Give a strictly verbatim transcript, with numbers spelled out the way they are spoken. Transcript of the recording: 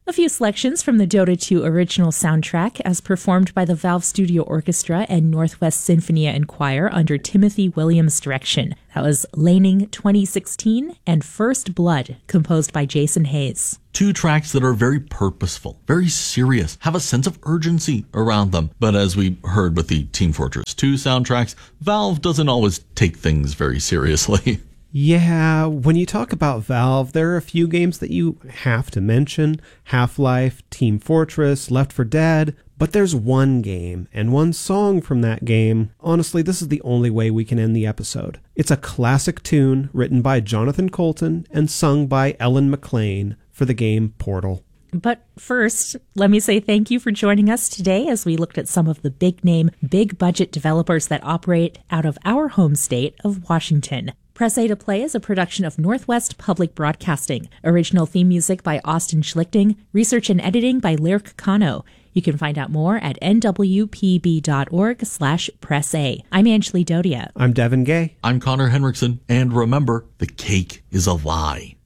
A few selections from the Dota two original soundtrack as performed by the Valve Studio Orchestra and Northwest Sinfonia and Choir under Timothy Williams' direction. That was Laning twenty sixteen and First Blood, composed by Jason Hayes. Two tracks that are very purposeful, very serious, have a sense of urgency around them. But as we heard with the Team Fortress two soundtracks, Valve doesn't always take things very seriously. Yeah, when you talk about Valve, there are a few games that you have to mention. Half-Life, Team Fortress, Left four Dead. But there's one game, and one song from that game. Honestly, this is the only way we can end the episode. It's a classic tune written by Jonathan Coulton and sung by Ellen McLean for the game Portal. But first, let me say thank you for joining us today as we looked at some of the big-name, big-budget developers that operate out of our home state of Washington. Press A to Play is a production of Northwest Public Broadcasting. Original theme music by Austin Schlichting. Research and editing by Lyric Kano. You can find out more at nwpb.org slash press A. I'm Angeli Dodia. I'm Devin Gay. I'm Connor Henriksen. And remember, the cake is a lie.